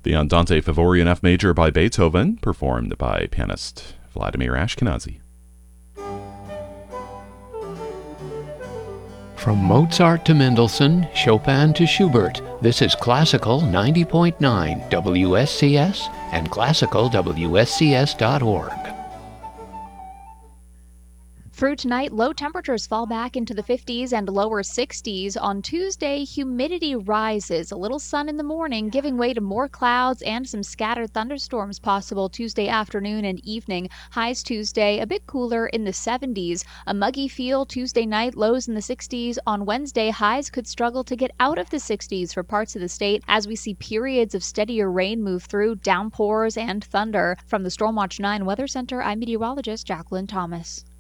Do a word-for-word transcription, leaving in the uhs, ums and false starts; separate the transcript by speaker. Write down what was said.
Speaker 1: The Andante Favori in F major by Beethoven, performed by pianist Vladimir Ashkenazy.
Speaker 2: From Mozart to Mendelssohn, Chopin to Schubert, this is Classical ninety point nine W S C S and classical W S C S dot org.
Speaker 3: Through tonight, low temperatures fall back into the fifties and lower sixties. On Tuesday, humidity rises. A little sun in the morning, giving way to more clouds and some scattered thunderstorms possible Tuesday afternoon and evening. Highs Tuesday, a bit cooler in the seventies. A muggy feel Tuesday night, lows in the sixties. On Wednesday, highs could struggle to get out of the sixties for parts of the state as we see periods of steadier rain move through, downpours and thunder. From the Stormwatch nine Weather Center, I'm meteorologist Jacqueline Thomas.